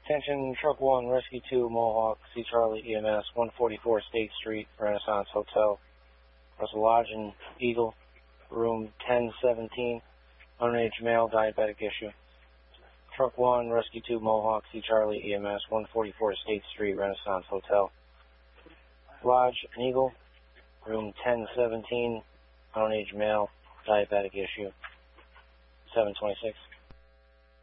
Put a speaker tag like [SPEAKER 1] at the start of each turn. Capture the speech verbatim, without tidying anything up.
[SPEAKER 1] Attention, Truck one, Rescue two, Mohawk, C. Charlie E M S, one forty-four State Street, Renaissance Hotel, Russell Lodge and Eagle, room ten seventeen, underage male, diabetic issue. Truck one, Rescue two, Mohawk, C. Charlie E M S, one forty-four State Street, Renaissance Hotel, Lodge and Eagle, room ten seventeen, underage male, diabetic issue, seven twenty-six.